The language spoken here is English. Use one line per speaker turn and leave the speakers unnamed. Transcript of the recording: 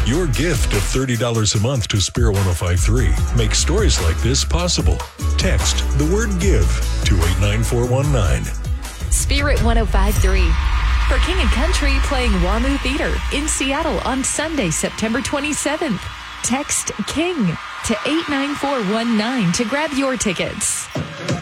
Your gift of $30 a month to Spirit 105.3 makes stories like this possible. Text the word GIVE to 89419.
Spirit 105.3. For King and Country playing WAMU Theater in Seattle on Sunday, September 27th. Text KING to 89419 to grab your tickets.